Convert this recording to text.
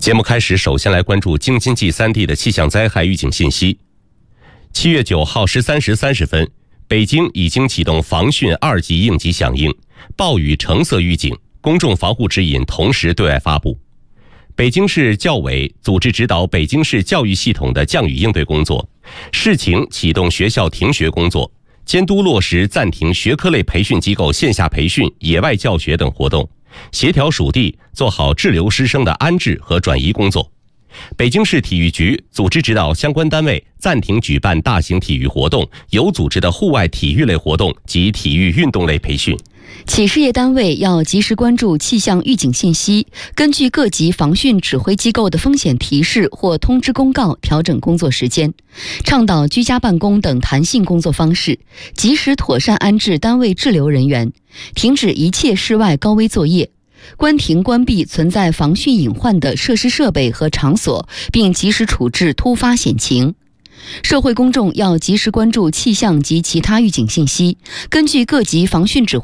节目开始，首先来关注京津冀3地的气象灾害预警信息。7月9号13时30分，北京已经启动防汛2级应急响应，暴雨橙色预警，公众防护指引同时对外发布。北京市教委组织指导北京市教育系统的降雨应对工作，视情启动学校停学工作，监督落实暂停学科类培训机构线下培训、野外教学等活动，协调属地做好滞留师生的安置和转移工作。北京市体育局组织指导相关单位暂停举办大型体育活动、有组织的户外体育类活动及体育运动类培训。 企事业单位要及时关注气象预警信息，根据各级防汛指挥机构的风险提示或通知公告调整工作时间，倡导居家办公等弹性工作方式，及时妥善安置单位滞留人员，停止一切室外高危作业，关停关闭存在防汛隐患的设施设备和场所，并及时处置突发险情。社会公众要及时关注气象及其他预警信息，根据各级防汛指挥